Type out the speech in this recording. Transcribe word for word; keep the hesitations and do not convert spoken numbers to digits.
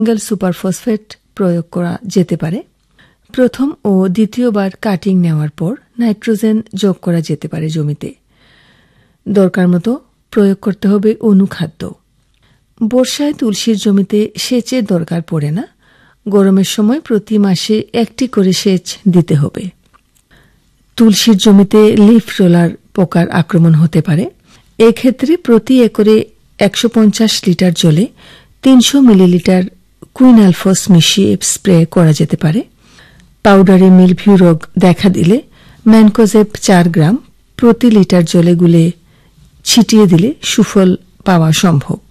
Single superphosphate প্রয়োগ করা যেতে পারে। প্রথম ও দ্বিতীয়বার কাটিং নেওয়ার পর নাইট্রোজেন যোগ করা যেতে পারে জমিতে। দরকার মতো প্রয়োগ করতে হবে অনুখাদ্য। বর্ষায় তুলসীর জমিতে সেচের দরকার পড়ে না। গরমের সময় প্রতি মাসে একটি করে সেচ দিতে হবে। তুলসীর জমিতে লিফ রোলার পোকার আক্রমণ হতে পারে। এক্ষেত্রে প্রতি একরে একশো পঞ্চাশ লিটার জলে তিনশো মিলিলিটার কুইনালফস মিশিয়ে স্প্রে করা যেতে পারে। পাউডারে মিলভিউ রোগ দেখা দিলে ম্যানকোজেব চার গ্রাম প্রতি লিটার জলে গুলে ছিটিয়ে দিলে সুফল পাওয়া সম্ভব।